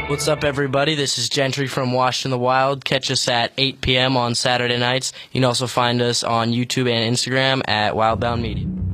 What's up, everybody? This is Gentry from Washed in the Wild. Catch us at 8 p.m. on Saturday nights. You can also find us on YouTube and Instagram at Wildbound Media.